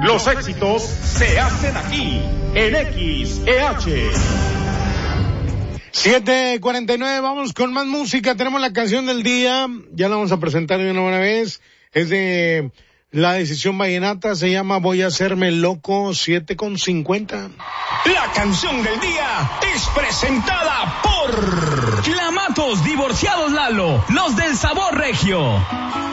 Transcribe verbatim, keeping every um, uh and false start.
Los éxitos se hacen aquí, en X E H. siete cuarenta y nueve, vamos con más música. Tenemos la canción del día, ya la vamos a presentar de una buena vez. Es de La Decisión Vallenata, se llama Voy a hacerme loco, siete con cincuenta. La canción del día es presentada por Clamatos Divorciados Lalo, los del sabor regio.